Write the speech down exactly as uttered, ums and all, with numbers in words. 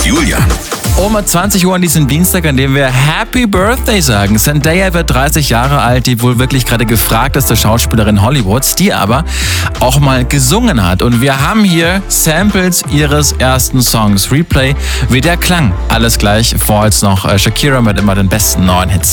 Julian. Um zwanzig Uhr an diesem Dienstag, an dem wir Happy Birthday sagen. Zendaya wird dreißig Jahre alt, die wohl wirklich gerade gefragteste Schauspielerin Hollywoods, die aber auch mal gesungen hat. Und wir haben hier Samples ihres ersten Songs. Replay, wie der klang. Alles gleich, vor jetzt noch Shakira mit immer den besten neuen Hits.